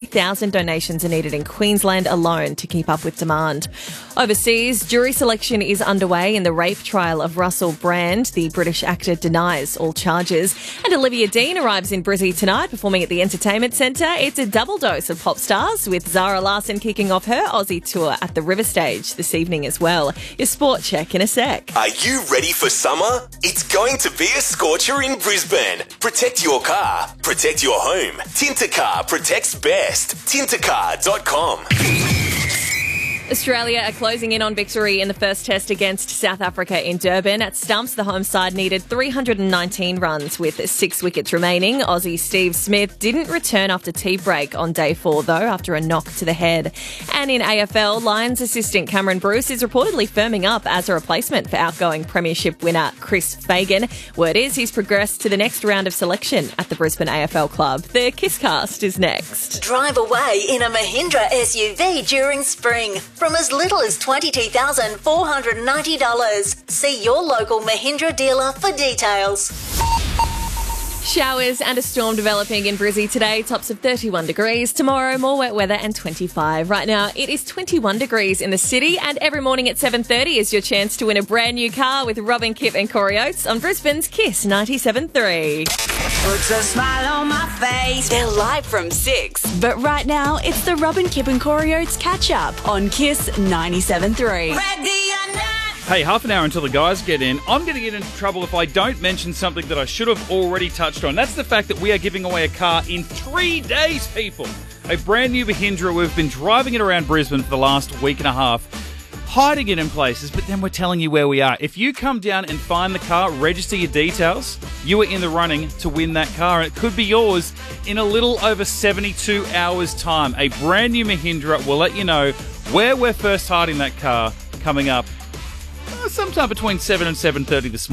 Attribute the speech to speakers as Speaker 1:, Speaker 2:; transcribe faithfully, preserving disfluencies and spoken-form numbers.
Speaker 1: thousand donations are needed in Queensland alone to keep up with demand. Overseas, jury selection is underway in the rape trial of Russell Brand. The British actor denies all charges. And Olivia Dean arrives in Brizzy tonight, performing at the Entertainment Centre. It's a double dose of pop stars, with Zara Larsson kicking off her Aussie tour at the River Stage this evening as well. Your sport check in a sec.
Speaker 2: Are you ready for summer? It's going to be a scorcher in Brisbane. Protect your car. Protect your home. Tintercar protects best. Tintercar dot com.
Speaker 1: Australia are closing in on victory in the first test against South Africa in Durban. At stumps, the home side needed three hundred nineteen runs with six wickets remaining. Aussie Steve Smith didn't return after tea break on day four, though, after a knock to the head. And in A F L, Lions assistant Cameron Bruce is reportedly firming up as a replacement for outgoing premiership winner Chris Fagan. Word is he's progressed to the next round of selection at the Brisbane A F L club. The Kisscast is next.
Speaker 3: Drive away in a Mahindra S U V during spring from as little as twenty-two thousand four hundred ninety dollars. See your local Mahindra dealer for details.
Speaker 1: Showers and a storm developing in Brizzy today. Tops of thirty-one degrees. Tomorrow, more wet weather and twenty-five. Right now, it is twenty-one degrees in the city, and every morning at seven thirty is your chance to win a brand new car with Robin Kip and Corey Oates on Brisbane's Kiss ninety-seven point three.
Speaker 4: Puts a smile on my face.
Speaker 5: They're live from six. But right now, it's the Robin Kip and Corey Oates catch-up on Kiss ninety-seven point three.
Speaker 4: Ready or not.
Speaker 6: Hey, half an hour until the guys get in. I'm going to get into trouble if I don't mention something that I should have already touched on. That's the fact that we are giving away a car in three days, people. A brand new Mahindra. We've been driving it around Brisbane for the last week and a half, hiding it in places, but then we're telling you where we are. If you come down and find the car, register your details, you are in the running to win that car, and it could be yours in a little over seventy-two hours' time. A brand new Mahindra. We'll let you know where we're first hiding that car coming up uh, sometime between seven and seven thirty this morning.